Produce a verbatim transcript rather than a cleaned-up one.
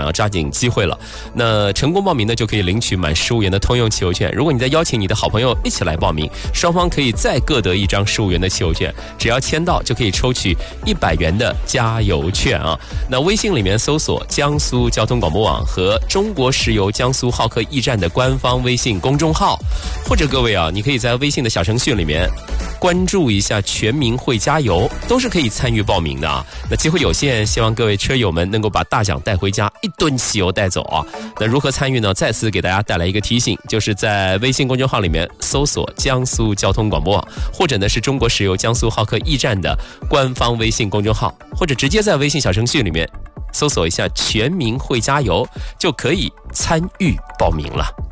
啊，抓紧机会了。那成功报名呢，就可以领取满十五元的通用汽油券。如果你再邀请你的好朋友一起来报名，双方可以再各得一张十五元的汽油券，只要签到就可以抽取一百元的加油券啊。那微信里面搜索江苏交通广播网和中国石油江苏浩克驿站的官方微信公众号，或者各位啊，你可以在微信的小程序里面关注一下全民会加油，都是可以参与报名的啊。那机会有限，希望各位车友们能够把大奖带回家，一吨汽油带走啊。那如何参与呢？再次给大家带来一个提醒，就是在微信公众号里面搜索江苏交通广播网，或者呢是中国石油江苏浩克驿站的官方微信公众号，或者直接在微信小程序里面搜索一下全民会加油，就可以参与报名了。